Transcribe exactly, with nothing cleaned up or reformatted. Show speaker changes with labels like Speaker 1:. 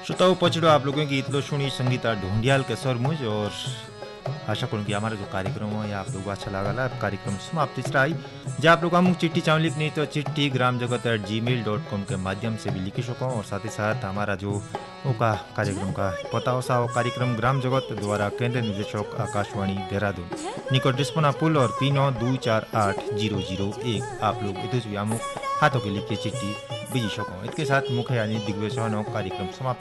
Speaker 1: श्रोताओं पचड़ो आप लोगों की इतलो सुनी संगीता ढोंडियाल के सर मुझ और आशा करूँ कि हमारा जो कार्यक्रम है या आप लोगों को अच्छा लगा कार्यक्रम समाप्त इस आई जहाँ आप लोग हम चिट्ठी चाहो लिखनी तो चिट्ठी ग्राम जगत एट जी मेल डॉट कॉम के माध्यम से भी लिखी सको और साथ ही साथ हमारा जो का कार्यक्रम का पता हो सा कार्यक्रम ग्राम जगत द्वारा केंद्र निदेशक आकाशवाणी देहरादून निकट रिस्पना पुल और पी नौ दो चार आठ जीरो जीरो एक आप लोग इधर हाथों के लिखे चिट्ठी भेजी सको इसके साथ मुख्य यानी दिग्विजय कार्यक्रम समाप्त